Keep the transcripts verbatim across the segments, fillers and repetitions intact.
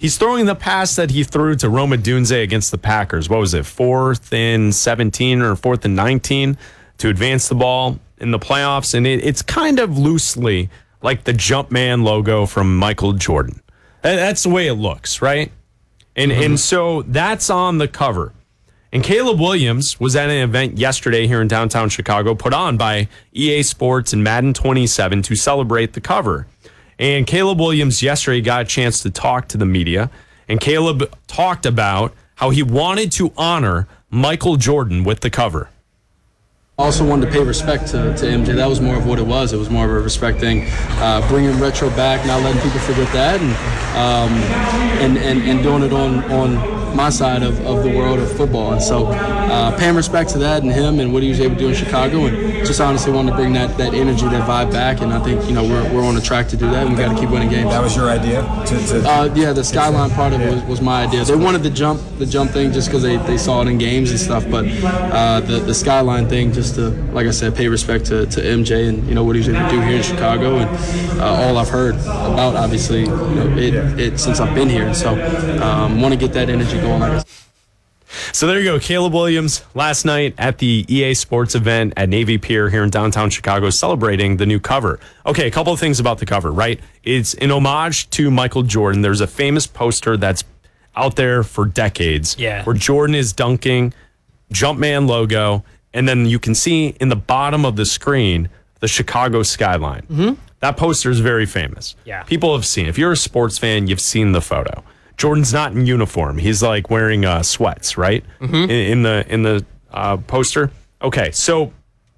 He's throwing the pass that he threw to Roma Dunze against the Packers. What was it, fourth and seventeen or fourth and nineteen to advance the ball in the playoffs? And it, it's kind of loosely like the Jumpman logo from Michael Jordan. That's the way it looks, right? And mm-hmm. and so that's on the cover. And Caleb Williams was at an event yesterday here in downtown Chicago put on by E A Sports and Madden twenty-seven to celebrate the cover. And Caleb Williams yesterday got a chance to talk to the media. And Caleb talked about how he wanted to honor Michael Jordan with the cover. I also wanted to pay respect to, to M J. That was more of what it was. It was more of a respect thing, uh, bringing retro back, not letting people forget that, and um, and, and and doing it on on my side of, of the world of football. And so uh, paying respect to that and him and what he was able to do in Chicago, and just honestly wanted to bring that that energy, that vibe back. And I think, you know, we're we're on the track to do that, and we got to keep winning games. That was your idea? To, to, uh, yeah, the skyline part of it was, was my idea. They wanted the jump the jump thing just because they, they saw it in games and stuff, but uh, the, the skyline thing, just to, like I said, pay respect to, to M J and, you know, what he was able to do here in Chicago, and uh, all I've heard about, obviously, you know, it, it since I've been here. And so um, want to get that energy going. Like I said. So there you go. Caleb Williams last night at the E A Sports event at Navy Pier here in downtown Chicago celebrating the new cover. Okay, a couple of things about the cover, right? It's an homage to Michael Jordan. There's a famous poster that's out there for decades yeah. where Jordan is dunking, Jumpman logo, and then you can see in the bottom of the screen the Chicago skyline. Mm-hmm. That poster is very famous. Yeah. People have seen it. If you're a sports fan, you've seen the photo. Jordan's not in uniform. He's like wearing uh, sweats, right? Mm-hmm. In, in the in the uh, poster. Okay, so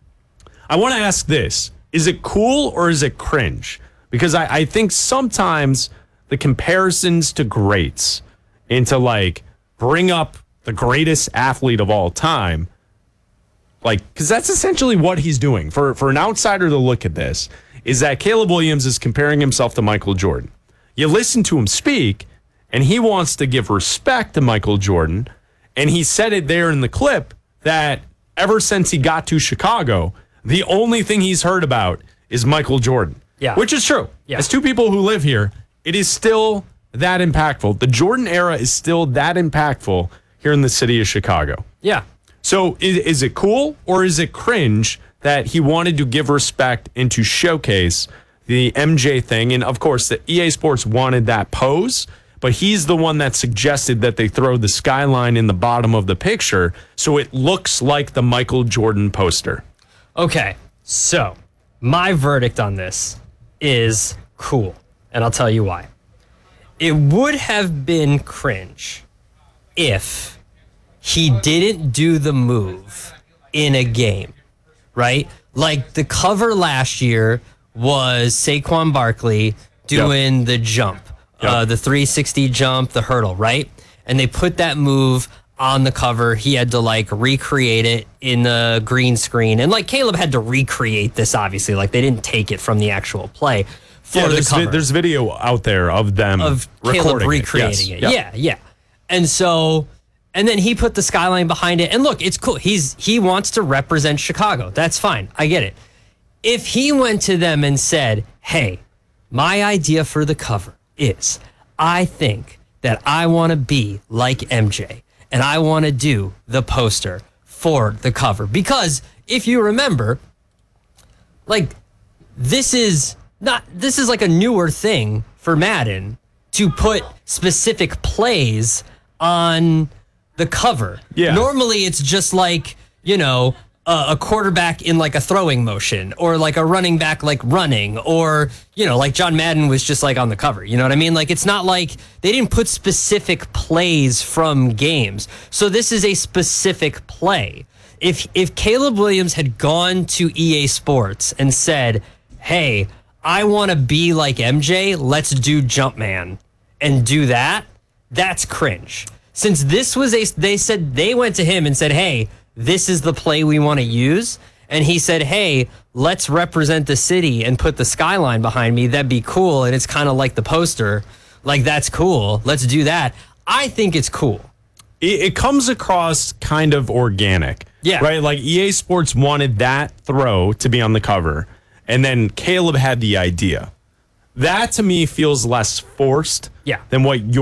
I want to ask this: is it cool or is it cringe? Because I, I think sometimes the comparisons to greats and to like bring up the greatest athlete of all time, like, because that's essentially what he's doing. For for an outsider to look at this, is that Caleb Williams is comparing himself to Michael Jordan. You listen to him speak, and he wants to give respect to Michael Jordan. And he said it there in the clip that ever since he got to Chicago, the only thing he's heard about is Michael Jordan. Yeah. Which is true. Yeah. As two people who live here, it is still that impactful. The Jordan era is still that impactful here in the city of Chicago. Yeah. So is, is it cool or is it cringe that he wanted to give respect and to showcase the M J thing? And of course, the E A Sports wanted that pose, but he's the one that suggested that they throw the skyline in the bottom of the picture so it looks like the Michael Jordan poster. Okay, so my verdict on this is cool, and I'll tell you why. It would have been cringe if he didn't do the move in a game, right? Like the cover last year was Saquon Barkley doing yep. the jump. Yep. Uh, the three sixty jump, the hurdle, right? And they put that move on the cover. He had to like recreate it in the green screen. And like Caleb had to recreate this, obviously. Like they didn't take it from the actual play for yeah, the there's, cover. vi- there's video out there of them Of Caleb recreating it. it. Yes. it. Yep. Yeah, yeah. And so, and then he put the skyline behind it. And look, it's cool. He's He wants to represent Chicago. That's fine. I get it. If he went to them and said, hey, my idea for the cover is I think that I want to be like M J and I want to do the poster for the cover. Because if you remember, like this is not, this is like a newer thing for Madden to put specific plays on the cover. Yeah. Normally it's just like, you know, Uh, a quarterback in like a throwing motion or like a running back like running or, you know, like John Madden was just like on the cover. You know what I mean? Like it's not like they didn't put specific plays from games. So this is a specific play. If if Caleb Williams had gone to E A Sports and said, hey, I want to be like M J, let's do Jumpman and do that, that's cringe. Since this was a, they said, they went to him and said, hey, this is the play we want to use. And he said, hey, let's represent the city and put the skyline behind me. That'd be cool. And it's kind of like the poster. Like, that's cool. Let's do that. I think it's cool. It, it comes across kind of organic. Yeah. Right? Like E A Sports wanted that throw to be on the cover. And then Caleb had the idea. That to me feels less forced yeah. than what you